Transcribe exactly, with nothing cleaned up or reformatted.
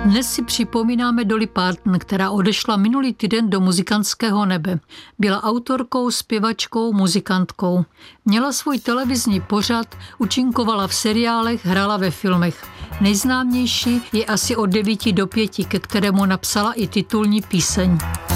Dnes si připomínáme Dolly Parton, která odešla minulý týden do muzikantského nebe. Byla autorkou, zpěvačkou, muzikantkou. Měla svůj televizní pořad, účinkovala v seriálech, hrála ve filmech. Nejznámější je asi Od devíti do pěti, ke kterému napsala i titulní píseň.